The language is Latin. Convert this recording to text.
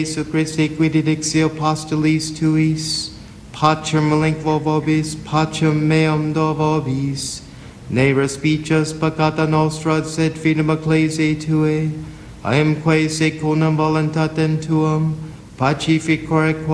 Jesu Christi quid dixio postulis tuis, pacem malinquo vobis, pacem meum do vobis, ne respices peccata nostra, sed fidem ecclesiae Tuae, aemque secundum voluntatem Tuum, pacificore